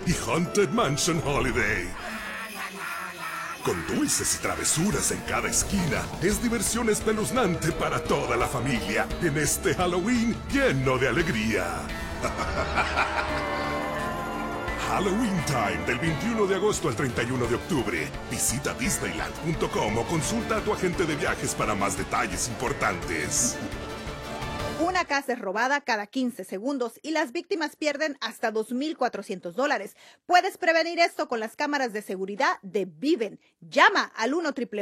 y Haunted Mansion Holiday. Con dulces y travesuras en cada esquina, es diversión espeluznante para toda la familia en este Halloween lleno de alegría. Halloween Time del 21 de agosto al 31 de octubre. Visita Disneyland.com o consulta a tu agente de viajes para más detalles importantes. Una casa es robada cada 15 segundos y las víctimas pierden hasta $2,400. Puedes prevenir esto con las cámaras de seguridad de Viven. Llama al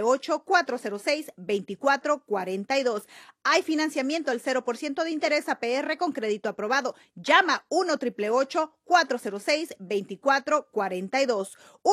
1-888-406-2442. Hay financiamiento al 0% de interés APR con crédito aprobado. Llama 1-888-406-2442.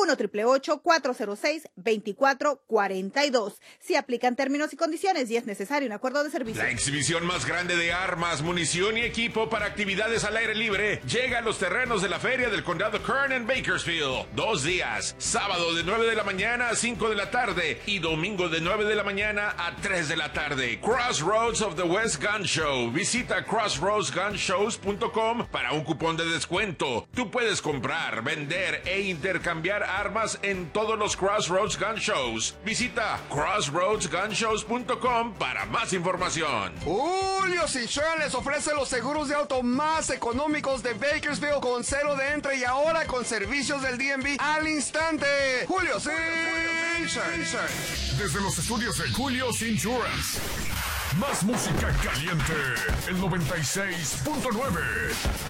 1-888-406-2442. Si aplican términos y condiciones y es necesario un acuerdo de servicio. La exhibición más grande de armas, munición y equipo para actividades al aire libre llega a los terrenos de la Feria del Condado Kern en Bakersfield. 2 días, sábado de 9 de la mañana a 5 de la tarde y domingo de 9 de la mañana a 3 de la tarde. Crossroads of the West Gun Show. Visita crossroadsgunshows.com para un cupón de descuento. Tú puedes comprar, vender e intercambiar armas en todos los Crossroads Gun Shows. Visita crossroadsgunshows.com para más información. Julio's Insurance les ofrece los seguros de auto más económicos de Bakersfield con 0 de entre y ahora con servicios del DMV al instante. Julio's Insurance. Desde los estudios de Julio's Insurance. Más música caliente. El 96.9.